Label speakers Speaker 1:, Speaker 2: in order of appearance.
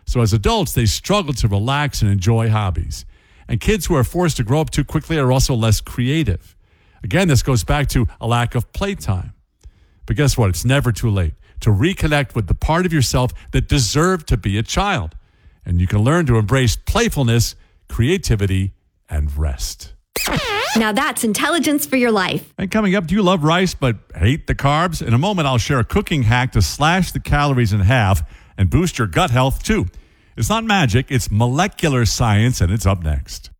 Speaker 1: So as adults, they struggle to relax and enjoy hobbies. And kids who are forced to grow up too quickly are also less creative. Again, this goes back to a lack of playtime. But guess what? It's never too late to reconnect with the part of yourself that deserved to be a child. And you can learn to embrace playfulness, creativity, and rest.
Speaker 2: Now that's intelligence for your life.
Speaker 1: And coming up, do you love rice but hate the carbs? In a moment, I'll share a cooking hack to slash the calories in half and boost your gut health too. It's not magic, it's molecular science, and it's up next.